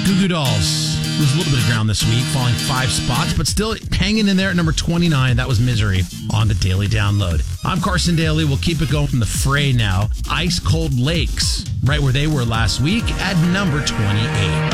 Goo Goo Dolls. Lose a little bit of ground this week, falling 5 spots, but still hanging in there at number 29. That was Misery on the Daily Download. I'm Carson Daly. We'll keep it going from the fray now. Ice Cold Lakes, right where they were last week at number 28.